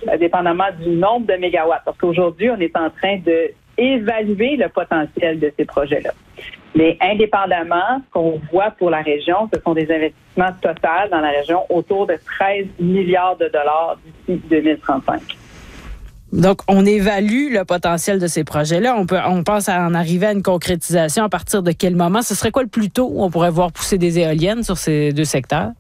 dépendamment du nombre de mégawatts. Parce qu'aujourd'hui, on est en train d'évaluer le potentiel de ces projets-là. Mais indépendamment, ce qu'on voit pour la région, ce sont des investissements totaux dans la région autour de 13 milliards de dollars d'ici 2035. Donc, on évalue le potentiel de ces projets-là. On pense à en arriver à une concrétisation à partir de quel moment? Ce serait quoi le plus tôt où on pourrait voir pousser des éoliennes sur ces deux secteurs?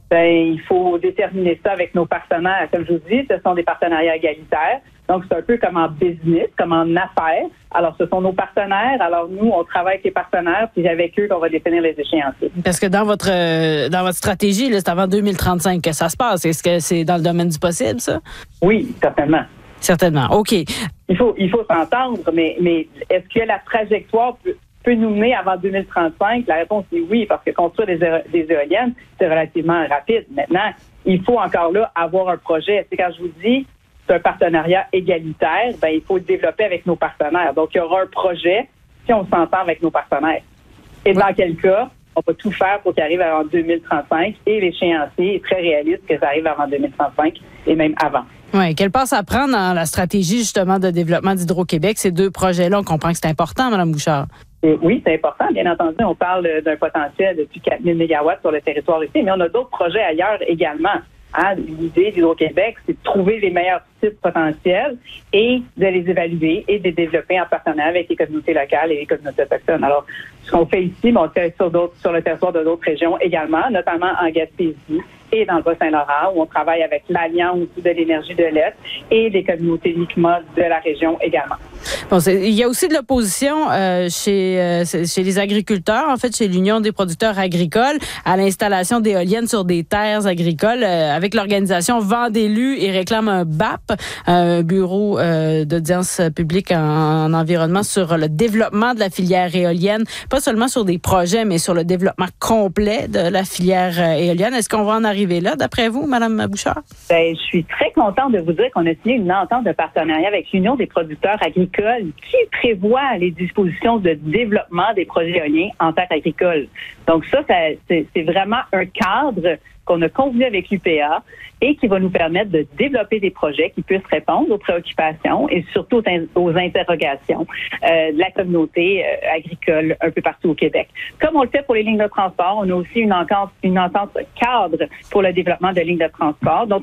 Il faut déterminer ça avec nos partenaires. Comme je vous dis, ce sont des partenariats égalitaires. Donc, c'est un peu comme en business, comme en affaires. Alors, ce sont nos partenaires. Alors, nous, on travaille avec les partenaires, puis avec eux qu'on va définir les échéanciers. Parce que dans votre stratégie, là, c'est avant 2035 que ça se passe. Est-ce que c'est dans le domaine du possible, ça? Oui, certainement. Certainement. OK. Il faut s'entendre, mais est-ce que la trajectoire peut nous mener avant 2035? La réponse est oui, parce que construire des éoliennes, c'est relativement rapide. Maintenant, il faut encore là avoir un projet. C'est quand je vous dis c'est un partenariat égalitaire, il faut le développer avec nos partenaires. Donc, il y aura un projet si on s'entend avec nos partenaires. Et dans quel cas, on va tout faire pour qu'il arrive avant 2035 et l'échéancier est très réaliste que ça arrive avant 2035 et même avant. Oui, quelle place à prendre dans la stratégie justement de développement d'Hydro-Québec, ces deux projets-là? On comprend que c'est important, Mme Bouchard. Oui, c'est important. Bien entendu, on parle d'un potentiel de plus de 4 000 mégawatts sur le territoire ici, mais on a d'autres projets ailleurs également. L'idée d'Hydro-Québec, c'est de trouver les meilleurs sites potentiels et de les évaluer et de les développer en partenariat avec les communautés locales et les communautés autochtones. Alors, ce qu'on fait ici, on le fait sur le territoire de d'autres régions également, notamment en Gaspésie et dans le Bas-Saint-Laurent, où on travaille avec l'Alliance de l'énergie de l'Est et les communautés Mi'kmaq de la région également. Bon, il y a aussi de l'opposition chez les agriculteurs, en fait, chez l'Union des producteurs agricoles, à l'installation d'éoliennes sur des terres agricoles, avec l'organisation Vent d'élus et réclame un BAP, un bureau d'audience publique en environnement, sur le développement de la filière éolienne, pas seulement sur des projets, mais sur le développement complet de la filière éolienne. Est-ce qu'on va en arriver là, d'après vous, Mme Bouchard? Je suis très contente de vous dire qu'on a signé une entente de partenariat avec l'Union des producteurs agricoles qui prévoit les dispositions de développement des projets éoliens en terres agricoles. Donc ça, c'est vraiment un cadre qu'on a convenu avec l'UPA et qui va nous permettre de développer des projets qui puissent répondre aux préoccupations et surtout aux interrogations de la communauté agricole un peu partout au Québec. Comme on le fait pour les lignes de transport, on a aussi une entente cadre pour le développement de lignes de transport dont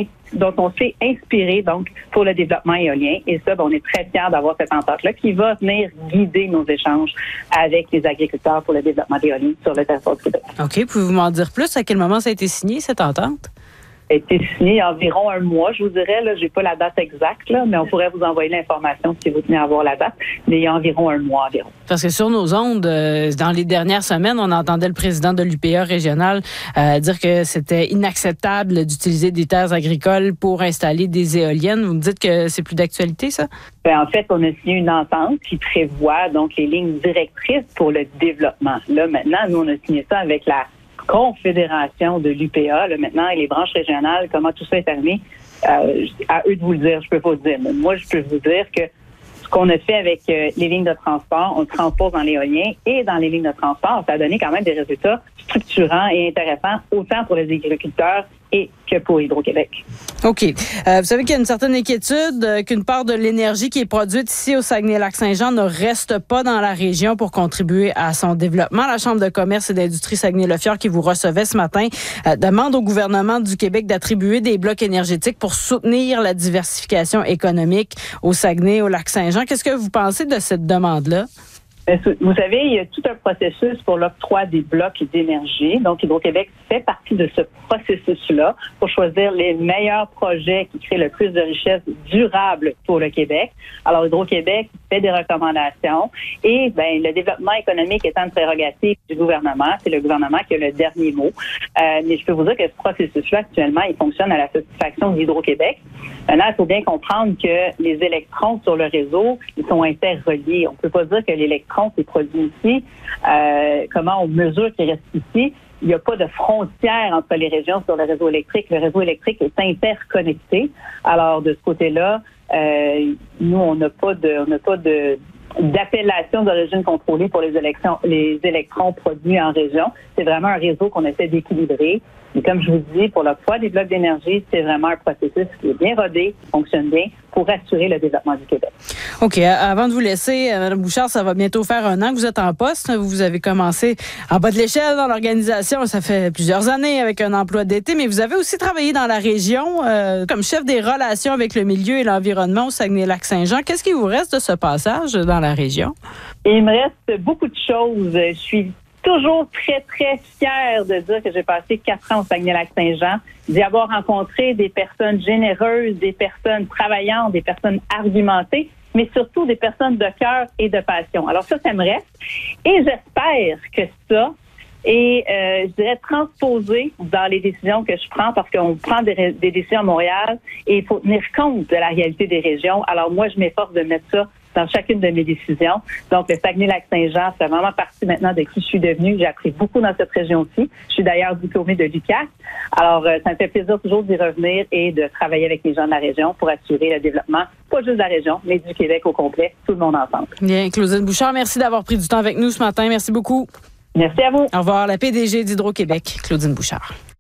on s'est inspiré donc pour le développement éolien. Et ça, on est très fiers d'avoir cette entente-là qui va venir guider nos échanges avec les agriculteurs pour le développement d'éolien sur le territoire du Québec. OK. Pouvez-vous m'en dire plus? À quel moment ça a été signé, cette entente? A été signé il y a environ un mois, je vous dirais. Là, j'ai pas la date exacte, là, mais on pourrait vous envoyer l'information si vous tenez à avoir la date. Mais il y a environ un mois environ. Parce que sur nos ondes, dans les dernières semaines, on entendait le président de l'UPA régional dire que c'était inacceptable d'utiliser des terres agricoles pour installer des éoliennes. Vous me dites que c'est plus d'actualité, ça? En fait, on a signé une entente qui prévoit donc les lignes directrices pour le développement. Là, maintenant, nous, on a signé ça avec la confédération de l'UPA, là, maintenant, et les branches régionales, comment tout ça est arrivé, à eux de vous le dire, je peux pas vous dire. Mais moi, je peux vous dire que ce qu'on a fait avec les lignes de transport, on le transpose dans l'éolien et dans les lignes de transport, ça a donné quand même des résultats structurants et intéressants, autant pour les agriculteurs et que pour Hydro-Québec. OK. Vous savez qu'il y a une certaine inquiétude qu'une part de l'énergie qui est produite ici au Saguenay-Lac-Saint-Jean ne reste pas dans la région pour contribuer à son développement. La Chambre de commerce et d'industrie Saguenay-Le-Fjord, qui vous recevait ce matin, demande au gouvernement du Québec d'attribuer des blocs énergétiques pour soutenir la diversification économique au Saguenay, au Lac-Saint-Jean. Qu'est-ce que vous pensez de cette demande-là? Vous savez, il y a tout un processus pour l'octroi des blocs d'énergie. Donc, Hydro-Québec fait partie de ce processus-là pour choisir les meilleurs projets qui créent le plus de richesses durables pour le Québec. Alors, Hydro-Québec fait des recommandations et le développement économique étant une prérogative du gouvernement, c'est le gouvernement qui a le dernier mot. Mais je peux vous dire que ce processus-là, actuellement, il fonctionne à la satisfaction d'Hydro-Québec. Maintenant, il faut bien comprendre que les électrons sur le réseau, ils sont interreliés. On ne peut pas dire que l'électron qui est produit ici, comment on mesure qu'il reste ici. Il n'y a pas de frontière entre les régions sur le réseau électrique. Le réseau électrique est interconnecté. Alors, de ce côté-là, nous, on n'a pas d'appellation d'origine contrôlée pour les électrons produits en région. C'est vraiment un réseau qu'on essaie d'équilibrer Mais comme je vous dis, pour l'octroi des blocs d'énergie, c'est vraiment un processus qui est bien rodé, qui fonctionne bien pour assurer le développement du Québec. OK. Avant de vous laisser, Mme Bouchard, ça va bientôt faire 1 an que vous êtes en poste. Vous avez commencé en bas de l'échelle dans l'organisation. Ça fait plusieurs années avec un emploi d'été, mais vous avez aussi travaillé dans la région comme chef des relations avec le milieu et l'environnement au Saguenay-Lac-Saint-Jean. Qu'est-ce qui vous reste de ce passage dans la région? Il me reste beaucoup de choses. Je suis toujours très, très fière de dire que j'ai passé 4 ans au Saguenay-Lac-Saint-Jean, d'y avoir rencontré des personnes généreuses, des personnes travaillantes, des personnes argumentées, mais surtout des personnes de cœur et de passion. Alors ça me reste. Et j'espère que ça est, je dirais, transposé dans les décisions que je prends, parce qu'on prend des décisions à Montréal et il faut tenir compte de la réalité des régions. Alors moi, je m'efforce de mettre ça dans chacune de mes décisions. Donc, le Saguenay-Lac-Saint-Jean fait vraiment partie maintenant de qui je suis devenue. J'ai appris beaucoup dans cette région-ci. Je suis d'ailleurs diplômée de l'UQAC. Alors, ça me fait plaisir toujours d'y revenir et de travailler avec les gens de la région pour assurer le développement, pas juste de la région, mais du Québec au complet, tout le monde ensemble. Bien, Claudine Bouchard, merci d'avoir pris du temps avec nous ce matin. Merci beaucoup. Merci à vous. Au revoir. La PDG d'Hydro-Québec, Claudine Bouchard.